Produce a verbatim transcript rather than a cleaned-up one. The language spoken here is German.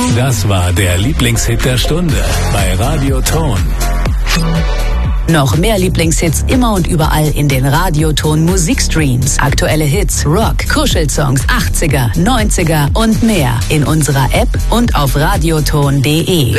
Das war der Lieblingshit der Stunde bei Radio Ton. Noch mehr Lieblingshits immer und überall in den Radioton Musikstreams. Aktuelle Hits, Rock, Kuschelsongs, achtziger, neunziger und mehr in unserer App und auf radioton punkt de.